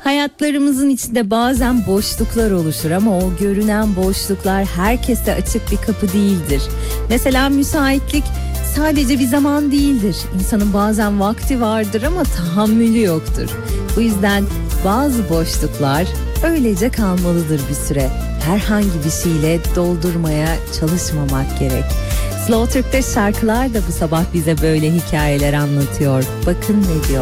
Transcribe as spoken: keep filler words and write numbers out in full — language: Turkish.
Hayatlarımızın içinde bazen boşluklar oluşur ama o görünen boşluklar herkese açık bir kapı değildir. Mesela müsaitlik sadece bir zaman değildir. İnsanın bazen vakti vardır ama tahammülü yoktur. Bu yüzden bazı boşluklar öylece kalmalıdır bir süre. Herhangi bir şeyle doldurmaya çalışmamak gerek. Slow Türk'te şarkılar da bu sabah bize böyle hikayeler anlatıyor. Bakın ne diyor.